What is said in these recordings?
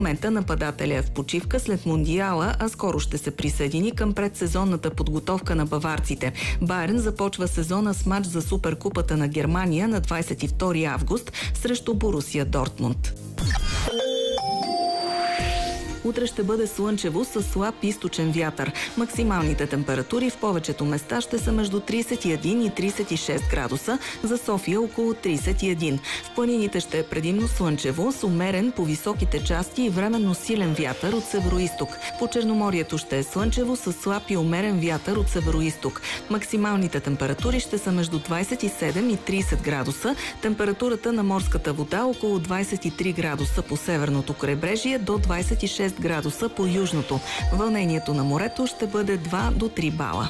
В момента нападателя е в почивка след Мондиала, а скоро ще се присъедини към предсезонната подготовка на баварците. Байерн започва сезона с матч за Суперкупата на Германия на 22 август срещу Борусия Дортмунд. Утре ще бъде слънчево с слаб източен вятър. Максималните температури в повечето места ще са между 31 и 36 градуса, за София около 31. В планините ще е предимно слънчево, с умерен по високите части и временно силен вятър от североизток. По Черноморието ще е слънчево с слаб и умерен вятър от североизток. Максималните температури ще са между 27 и 30 градуса. Температурата на морската вода около 23 градуса по северното крайбрежие до 26 градуса по южното. Вълнението на морето ще бъде 2 до 3 бала.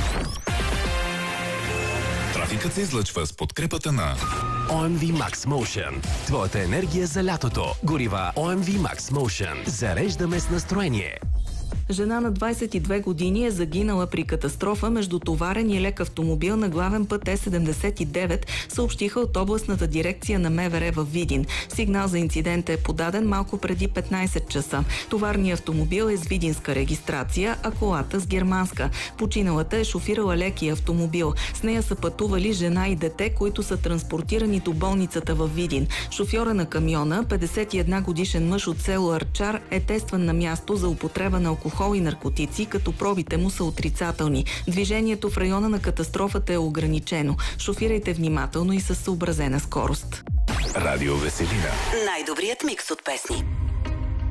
Трафикът се излъчва с подкрепата на OMV Max Motion. Твоята енергия за лятото. Горива OMV Max Motion. Зареждаме с настроение. Жена на 22 години е загинала при катастрофа между товарен и лек автомобил на главен път Е79, съобщиха от областната дирекция на МВР във Видин. Сигнал за инцидента е подаден малко преди 15 часа. Товарният автомобил е с видинска регистрация, а колата с германска. Починалата е шофирала лекия автомобил. С нея са пътували жена и дете, които са транспортирани до болницата във Видин. Шофьора на камиона, 51 годишен мъж от село Арчар, е тестван на място за употреба на алкохол и наркотици, като пробите му са отрицателни. Движението в района на катастрофата е ограничено. Шофирайте внимателно и със съобразена скорост. Радио Веселина. Най-добрият микс от песни.